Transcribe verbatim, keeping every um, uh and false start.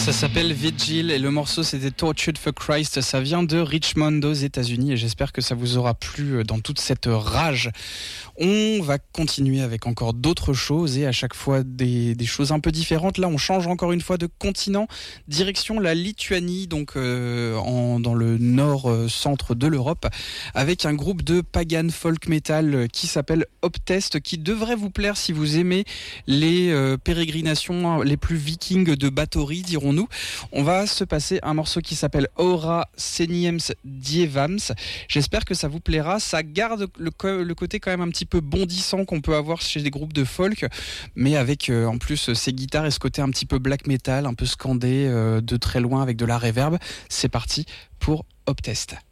Ça s'appelle Vigil et le morceau c'était Tortured for Christ. Ça vient de Richmond aux États-Unis et j'espère que ça vous aura plu dans toute cette rage. On va continuer avec encore d'autres choses et à chaque fois des, des choses un peu différentes. Là, on change encore une fois de continent, direction la Lituanie, donc euh, en, dans le nord-centre de l'Europe, avec un groupe de pagan folk metal qui s'appelle Optest, qui devrait vous plaire si vous aimez les euh, pérégrinations les plus vikings de Bathory, dirons-nous. On va se passer un morceau qui s'appelle Aura Seniems Dievams. J'espère que ça vous plaira. Ça garde le, le côté quand même un petit peu bondissant qu'on peut avoir chez des groupes de folk, mais avec euh, en plus ces guitares et ce côté un petit peu black metal, un peu scandé euh, de très loin avec de la reverb. C'est parti pour Optest.